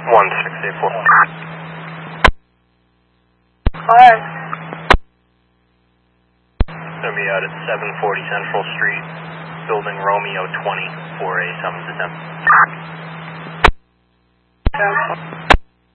1684. Alright. Going to be out at 740 Central Street, building Romeo 20 for a summons attempt. Yeah.